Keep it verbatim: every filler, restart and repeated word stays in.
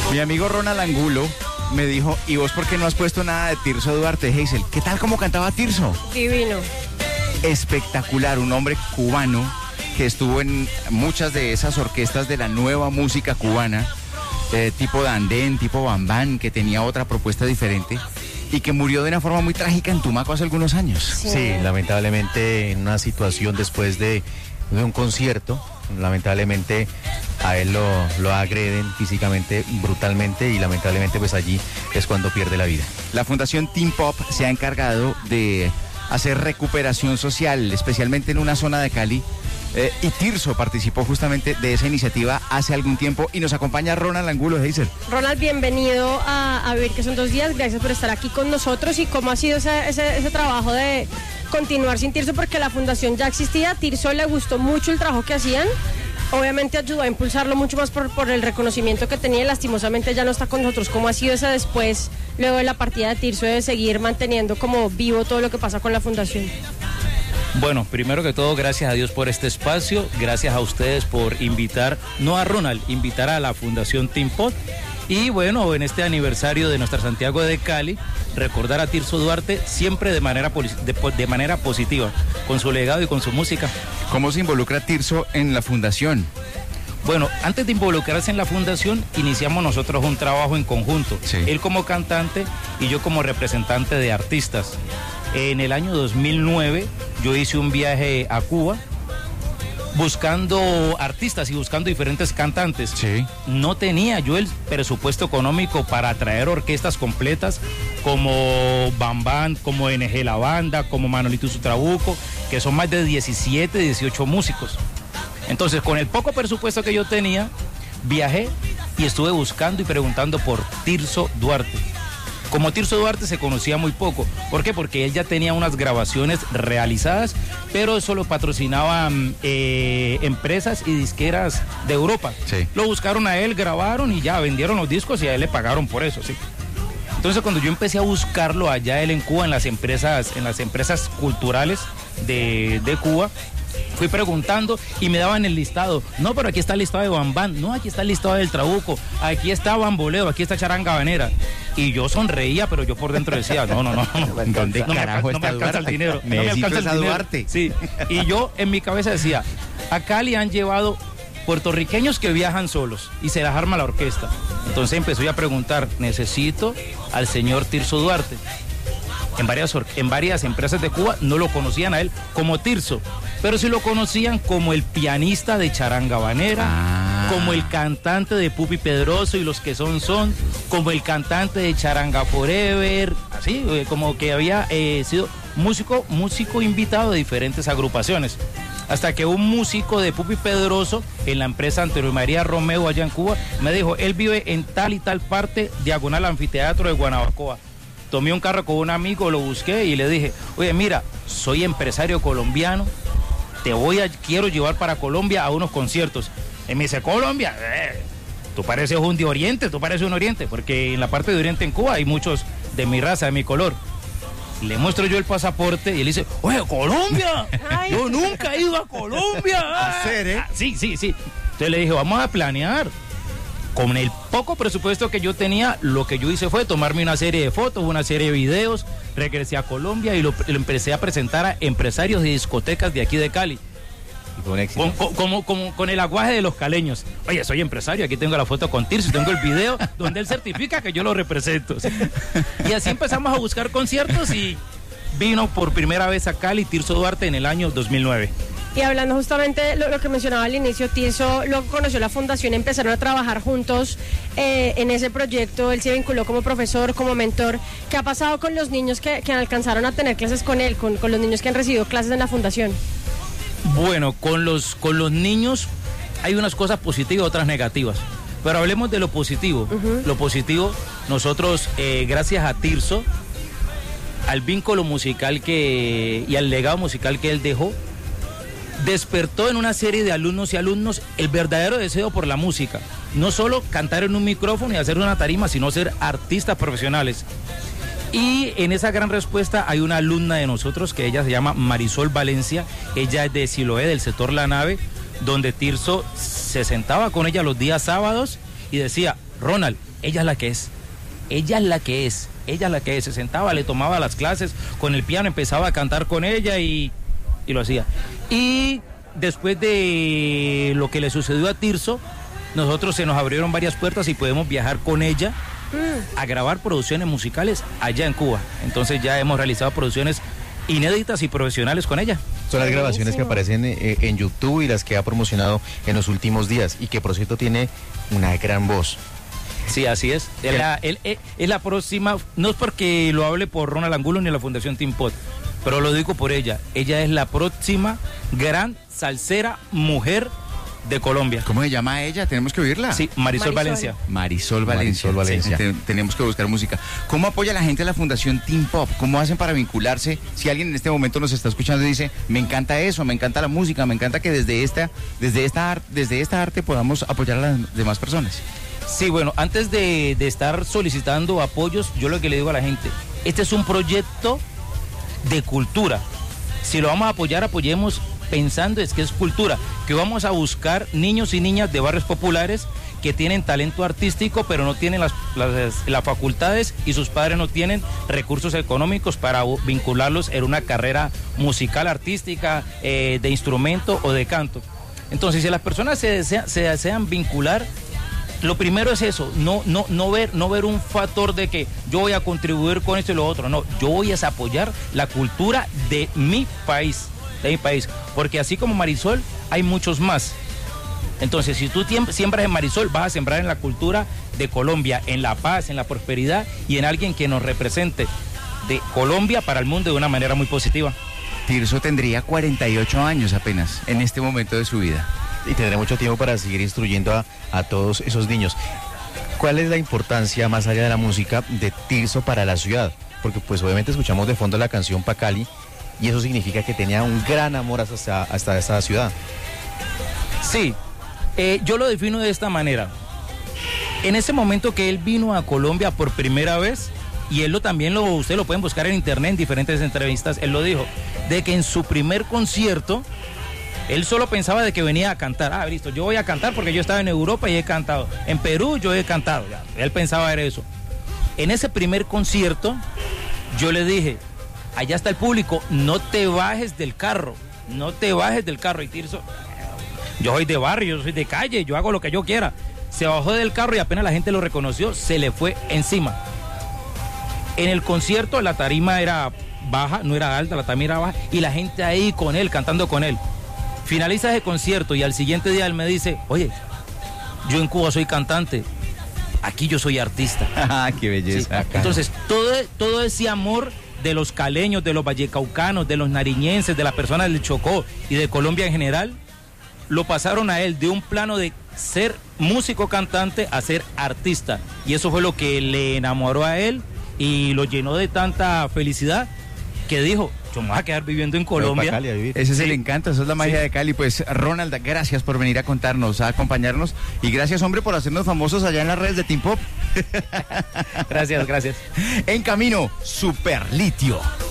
Mi amigo Ronald Angulo me dijo, ¿y vos por qué no has puesto nada de Tirso Duarte, Hazel? ¿Qué tal como cantaba Tirso? Divino. Espectacular, un hombre cubano que estuvo en muchas de esas orquestas de la nueva música cubana, eh, tipo Dandén, tipo Bambán, que tenía otra propuesta diferente y que murió de una forma muy trágica en Tumaco hace algunos años. Sí, sí, lamentablemente en una situación después de, de un concierto, lamentablemente a él lo, lo agreden físicamente brutalmente y lamentablemente pues allí es cuando pierde la vida. La Fundación Teen Pop se ha encargado de hacer recuperación social, especialmente en una zona de Cali, eh, y Tirso participó justamente de esa iniciativa hace algún tiempo y nos acompaña Ronald Angulo, Hazel. Ronald, bienvenido a, a Vivir que son dos días, gracias por estar aquí con nosotros. ¿Y cómo ha sido ese, ese, ese trabajo de continuar sin Tirso? Porque la fundación ya existía, a Tirso le gustó mucho el trabajo que hacían, obviamente ayudó a impulsarlo mucho más por, por el reconocimiento que tenía y lastimosamente ya no está con nosotros. ¿Cómo ha sido ese después, luego de la partida de Tirso, de seguir manteniendo como vivo todo lo que pasa con la fundación? Bueno, primero que todo, gracias a Dios por este espacio, gracias a ustedes por invitar, no a Ronald, invitar a la Fundación Teen Pop. Y bueno, en este aniversario de nuestra Santiago de Cali, recordar a Tirso Duarte siempre de manera, de, de manera positiva, con su legado y con su música. ¿Cómo se involucra Tirso en la fundación? Bueno, antes de involucrarse en la fundación, iniciamos nosotros un trabajo en conjunto. Sí. Él como cantante y yo como representante de artistas. En el año dos mil nueve yo hice un viaje a Cuba buscando artistas y buscando diferentes cantantes. Sí. No tenía yo el presupuesto económico para traer orquestas completas como Bambán, como N G La Banda, como Manolito y su Trabuco, que son más de diecisiete, dieciocho músicos. Entonces, con el poco presupuesto que yo tenía, viajé y estuve buscando y preguntando por Tirso Duarte. Como Tirso Duarte se conocía muy poco. ¿Por qué? Porque él ya tenía unas grabaciones realizadas, pero eso lo patrocinaban eh, empresas y disqueras de Europa. Sí. Lo buscaron a él, grabaron y ya vendieron los discos y a él le pagaron por eso, sí. Entonces, cuando yo empecé a buscarlo allá él en Cuba, en las empresas, en las empresas culturales de, de Cuba, fui preguntando y me daban el listado. No, pero aquí está el listado de Bambán. No, aquí está el listado del Trabuco. Aquí está Bamboleo, aquí está Charanga Habanera. Y yo sonreía, pero yo por dentro decía, no, no, no. ¿Dónde no carajo me, no me alcanza el dinero. Me no me alcanza alcanza el el dinero. Duarte. Sí. Y yo en mi cabeza decía, a Cali han llevado puertorriqueños que viajan solos y se las arma la orquesta. Entonces empezó yo a preguntar, necesito al señor Tirso Duarte. En varias, en varias empresas de Cuba no lo conocían a él como Tirso, pero sí lo conocían como el pianista de Charanga Habanera, ah. como el cantante de Pupi Pedroso y los que son son, como el cantante de Charanga Forever, así, como que había eh, sido músico, músico invitado de diferentes agrupaciones. Hasta que un músico de Pupi Pedroso en la empresa Antonio María Romeo allá en Cuba me dijo, él vive en tal y tal parte, diagonal anfiteatro de Guanabacoa. Tomé un carro con un amigo, lo busqué y le dije, oye, mira, soy empresario colombiano, te voy a, quiero llevar para Colombia a unos conciertos. Y me dice, Colombia, eh, tú pareces un de Oriente, tú pareces un Oriente, porque en la parte de Oriente en Cuba hay muchos de mi raza, de mi color. Le muestro yo el pasaporte y él dice, oye, Colombia, Ay. yo nunca he ido a Colombia. ¿A hacer, eh? Ah, sí, sí, sí. Entonces le dije, vamos a planear. Con el poco presupuesto que yo tenía, lo que yo hice fue tomarme una serie de fotos, una serie de videos, regresé a Colombia y lo, lo empecé a presentar a empresarios de discotecas de aquí de Cali. Y con éxito. Con, con, como, como, con el aguaje de los caleños. Oye, soy empresario, aquí tengo la foto con Tirso, tengo el video donde él certifica que yo lo represento. Y así empezamos a buscar conciertos y vino por primera vez a Cali Tirso Duarte en el año dos mil nueve. Y hablando justamente de lo, lo que mencionaba al inicio, Tirso lo conoció la fundación, empezaron a trabajar juntos eh, en ese proyecto, él se vinculó como profesor, como mentor. ¿Qué ha pasado con los niños que, que alcanzaron a tener clases con él, con, con los niños que han recibido clases en la fundación? Bueno, con los, con los niños hay unas cosas positivas, otras negativas. Pero hablemos de lo positivo. Uh-huh. Lo positivo, nosotros, eh, gracias a Tirso, al vínculo musical que y al legado musical que él dejó, despertó en una serie de alumnos y alumnos el verdadero deseo por la música. No solo cantar en un micrófono y hacer una tarima, sino ser artistas profesionales. Y en esa gran respuesta hay una alumna de nosotros que ella se llama Marisol Valencia, ella es de Siloé, del sector La Nave, donde Tirso se sentaba con ella los días sábados y decía, Ronald, ella es la que es. Ella es la que es. Ella es la que es. Se sentaba, le tomaba las clases con el piano, empezaba a cantar con ella y, y lo hacía. Y después de lo que le sucedió a Tirso, nosotros se nos abrieron varias puertas y podemos viajar con ella a grabar producciones musicales allá en Cuba. Entonces ya hemos realizado producciones inéditas y profesionales con ella. Son las grabaciones que aparecen eh, en YouTube y las que ha promocionado en los últimos días y que por cierto tiene una gran voz. Sí, así es. Es la, él, él, es la próxima, no es porque lo hable por Ronald Angulo ni la Fundación Tim Pot, pero lo digo por ella. Ella es la próxima gran salsera mujer de Colombia. ¿Cómo se llama ella? Tenemos que oírla. Sí, Marisol, Marisol. Valencia. Marisol Valencia. Marisol Valencia. Sí, te, tenemos que buscar música. ¿Cómo apoya la gente de la Fundación Tim Pop? ¿Cómo hacen para vincularse? Si alguien en este momento nos está escuchando y dice, me encanta eso, me encanta la música, me encanta que desde esta, desde esta, desde esta arte podamos apoyar a las demás personas. Sí, bueno, antes de, de estar solicitando apoyos, yo lo que le digo a la gente, este es un proyecto de cultura. Si lo vamos a apoyar, apoyemos pensando es que es cultura, que vamos a buscar niños y niñas de barrios populares que tienen talento artístico, pero no tienen las, las, las facultades y sus padres no tienen recursos económicos para vincularlos en una carrera musical, artística, eh, de instrumento o de canto. Entonces, si las personas se, desea, se desean vincular, lo primero es eso, no, no, no, ver, no ver un factor de que yo voy a contribuir con esto y lo otro, no, yo voy a apoyar la cultura de mi país. de mi país, porque así como Marisol, hay muchos más. Entonces, si tú siembras en Marisol, vas a sembrar en la cultura de Colombia, en la paz, en la prosperidad y en alguien que nos represente de Colombia para el mundo de una manera muy positiva. Tirso tendría cuarenta y ocho años apenas en este momento de su vida. Y tendrá mucho tiempo para seguir instruyendo a, a todos esos niños. ¿Cuál es la importancia, más allá de la música, de Tirso para la ciudad? Porque pues obviamente escuchamos de fondo la canción Pa' Cali, y eso significa que tenía un gran amor hasta, hasta esta ciudad. Sí, eh, yo lo defino de esta manera. En ese momento que él vino a Colombia por primera vez, y él lo también lo, ustedes lo pueden buscar en internet, en diferentes entrevistas, él lo dijo, de que en su primer concierto, él solo pensaba de que venía a cantar. Ah, listo, yo voy a cantar porque yo estaba en Europa y he cantado. En Perú yo he cantado. Ya, él pensaba era eso. En ese primer concierto, yo le dije, allá está el público, no te bajes del carro, no te bajes del carro. Y Tirso, yo soy de barrio, yo soy de calle, yo hago lo que yo quiera. Se bajó del carro y apenas la gente lo reconoció, se le fue encima. En el concierto la tarima era baja, no era alta, la tarima era baja, y la gente ahí con él, cantando con él. Finaliza ese concierto y al siguiente día él me dice, oye, yo en Cuba soy cantante, aquí yo soy artista. Ah, qué belleza. Sí. Entonces, todo, todo ese amor de los caleños, de los vallecaucanos, de los nariñenses, de las personas del Chocó y de Colombia en general, lo pasaron a él de un plano de ser músico cantante a ser artista. Y eso fue lo que le enamoró a él y lo llenó de tanta felicidad que dijo, yo me voy a quedar viviendo en Colombia. Cali, ese es sí. el encanto, esa es la magia sí. de Cali. Pues Ronald, gracias por venir a contarnos, a acompañarnos, y gracias, hombre, por hacernos famosos allá en las redes de Tim Pop. Gracias, gracias. En camino, Super Litio.